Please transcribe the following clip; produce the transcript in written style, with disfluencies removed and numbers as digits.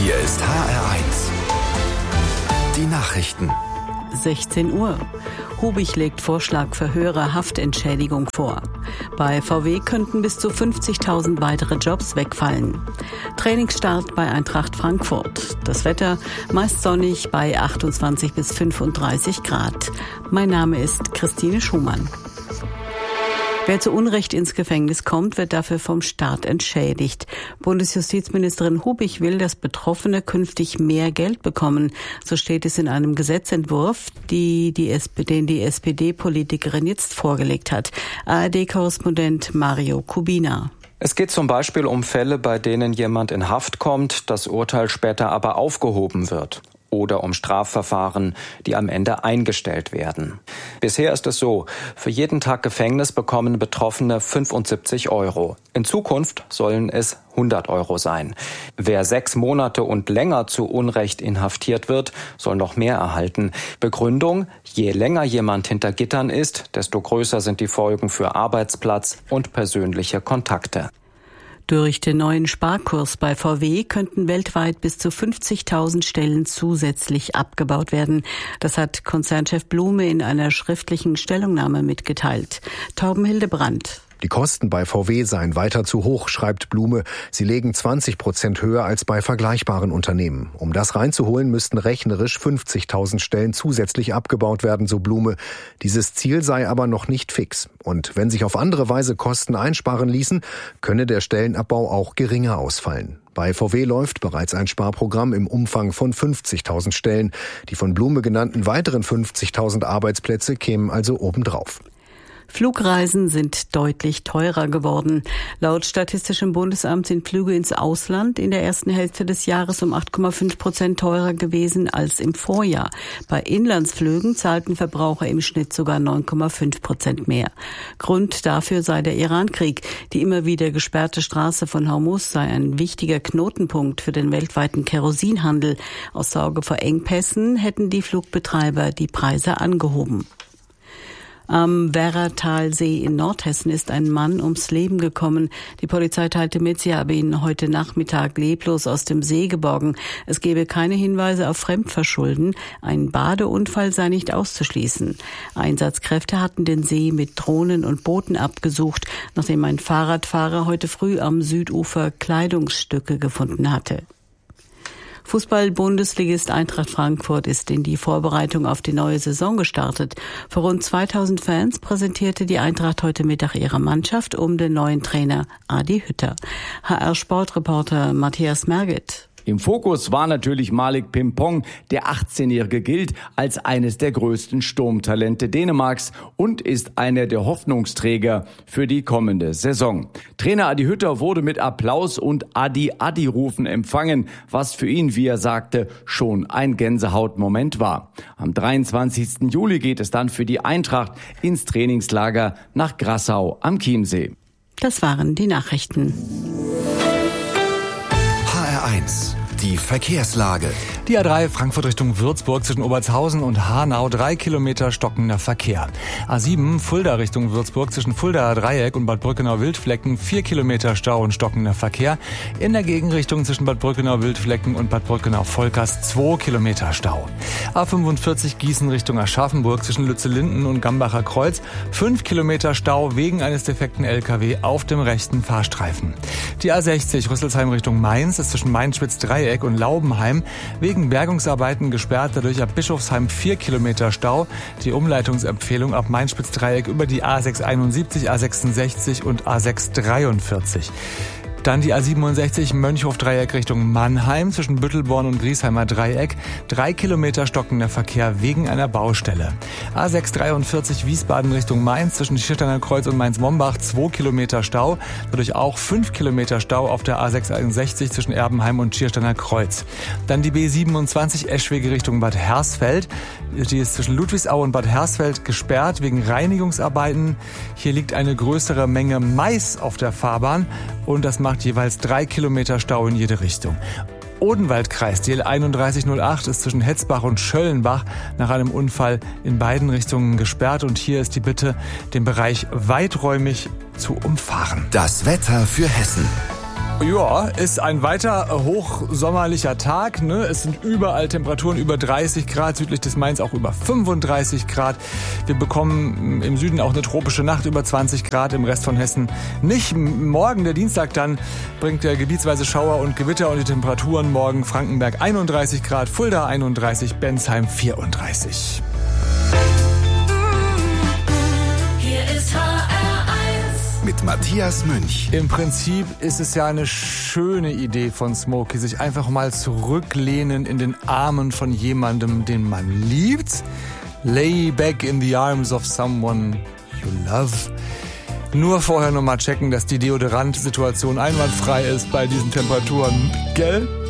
Hier ist HR1. Die Nachrichten. 16 Uhr. Hubich legt Vorschlag für höhere Haftentschädigung vor. Bei VW könnten bis zu 50.000 weitere Jobs wegfallen. Trainingsstart bei Eintracht Frankfurt. Das Wetter meist sonnig bei 28 bis 35 Grad. Mein Name ist Christine Schumann. Wer zu Unrecht ins Gefängnis kommt, wird dafür vom Staat entschädigt. Bundesjustizministerin Hubich will, dass Betroffene künftig mehr Geld bekommen. So steht es in einem Gesetzentwurf, den die SPD-Politikerin jetzt vorgelegt hat. ARD-Korrespondent Mario Kubina. Es geht zum Beispiel um Fälle, bei denen jemand in Haft kommt, das Urteil später aber aufgehoben wird. Oder um Strafverfahren, die am Ende eingestellt werden. Bisher ist es so, für jeden Tag Gefängnis bekommen Betroffene 75 €. In Zukunft sollen es 100 € sein. Wer 6 Monate und länger zu Unrecht inhaftiert wird, soll noch mehr erhalten. Begründung: Je länger jemand hinter Gittern ist, desto größer sind die Folgen für Arbeitsplatz und persönliche Kontakte. Durch den neuen Sparkurs bei VW könnten weltweit bis zu 50.000 Stellen zusätzlich abgebaut werden. Das hat Konzernchef Blume in einer schriftlichen Stellungnahme mitgeteilt. Torben Hildebrandt. Die Kosten bei VW seien weiter zu hoch, schreibt Blume. Sie legen 20% höher als bei vergleichbaren Unternehmen. Um das reinzuholen, müssten rechnerisch 50.000 Stellen zusätzlich abgebaut werden, so Blume. Dieses Ziel sei aber noch nicht fix. Und wenn sich auf andere Weise Kosten einsparen ließen, könne der Stellenabbau auch geringer ausfallen. Bei VW läuft bereits ein Sparprogramm im Umfang von 50.000 Stellen. Die von Blume genannten weiteren 50.000 Arbeitsplätze kämen also obendrauf. Flugreisen sind deutlich teurer geworden. Laut Statistischem Bundesamt sind Flüge ins Ausland in der ersten Hälfte des Jahres um 8,5% teurer gewesen als im Vorjahr. Bei Inlandsflügen zahlten Verbraucher im Schnitt sogar 9,5% mehr. Grund dafür sei der Irankrieg. Die immer wieder gesperrte Straße von Hormuz sei ein wichtiger Knotenpunkt für den weltweiten Kerosinhandel. Aus Sorge vor Engpässen hätten die Flugbetreiber die Preise angehoben. Am Werratalsee in Nordhessen ist ein Mann ums Leben gekommen. Die Polizei teilte mit, sie habe ihn heute Nachmittag leblos aus dem See geborgen. Es gebe keine Hinweise auf Fremdverschulden. Ein Badeunfall sei nicht auszuschließen. Einsatzkräfte hatten den See mit Drohnen und Booten abgesucht, nachdem ein Fahrradfahrer heute früh am Südufer Kleidungsstücke gefunden hatte. Fußball-Bundesligist Eintracht Frankfurt ist in die Vorbereitung auf die neue Saison gestartet. Für rund 2000 Fans präsentierte die Eintracht heute Mittag ihre Mannschaft um den neuen Trainer Adi Hütter. HR-Sportreporter Matthias Merget. Im Fokus war natürlich Malik Pimpong. Der 18-Jährige gilt als eines der größten Sturmtalente Dänemarks und ist einer der Hoffnungsträger für die kommende Saison. Trainer Adi Hütter wurde mit Applaus und Adi-Adi-Rufen empfangen, was für ihn, wie er sagte, schon ein Gänsehautmoment war. Am 23. Juli geht es dann für die Eintracht ins Trainingslager nach Grassau am Chiemsee. Das waren die Nachrichten. HR1, die Verkehrslage. Die A3 Frankfurt Richtung Würzburg zwischen Obertshausen und Hanau 3 Kilometer stockender Verkehr. A7 Fulda Richtung Würzburg zwischen Fuldaer Dreieck und Bad Brückenau-Wildflecken 4 Kilometer Stau und stockender Verkehr. In der Gegenrichtung zwischen Bad Brückenau-Wildflecken und Bad Brückenau-Volkers 2 Kilometer Stau. A45 Gießen Richtung Aschaffenburg zwischen Lützellinden und Gambacher Kreuz 5 Kilometer Stau wegen eines defekten LKW auf dem rechten Fahrstreifen. Die A60 Rüsselsheim Richtung Mainz ist zwischen Mainz-Spitz-Dreieck und Laubenheim wegen Bergungsarbeiten gesperrt, dadurch ab Bischofsheim 4 Kilometer Stau. Die Umleitungsempfehlung ab Mainz-Spitz-Dreieck über die A671, A66 und A643. Dann die A67 Mönchhof-Dreieck Richtung Mannheim zwischen Büttelborn und Griesheimer Dreieck. 3 Kilometer stockender Verkehr wegen einer Baustelle. A643 Wiesbaden Richtung Mainz zwischen Schiersteiner Kreuz und Mainz-Mombach 2 Kilometer Stau. Dadurch auch 5 Kilometer Stau auf der A661 zwischen Erbenheim und Schiersteiner Kreuz. Dann die B27 Eschwege Richtung Bad Hersfeld. Die ist zwischen Ludwigsau und Bad Hersfeld gesperrt wegen Reinigungsarbeiten. Hier liegt eine größere Menge Mais auf der Fahrbahn und das macht jeweils 3 Kilometer Stau in jede Richtung. Odenwaldkreis, DL 3108, ist zwischen Hetzbach und Schöllenbach nach einem Unfall in beiden Richtungen gesperrt. Und hier ist die Bitte, den Bereich weiträumig zu umfahren. Das Wetter für Hessen. Ja, ist ein weiter hochsommerlicher Tag. Ne? Es sind überall Temperaturen über 30 Grad, südlich des Mains auch über 35 Grad. Wir bekommen im Süden auch eine tropische Nacht über 20 Grad, im Rest von Hessen nicht. Morgen, der Dienstag dann, bringt der gebietsweise Schauer und Gewitter und die Temperaturen morgen Frankenberg 31 Grad, Fulda 31, Bensheim 34. Mit Matthias Münch. Im Prinzip ist es ja eine schöne Idee von Smokey, sich einfach mal zurücklehnen in den Armen von jemandem, den man liebt. Lay back in the arms of someone you love. Nur vorher nochmal checken, dass die Deodorant-Situation einwandfrei ist bei diesen Temperaturen, gell?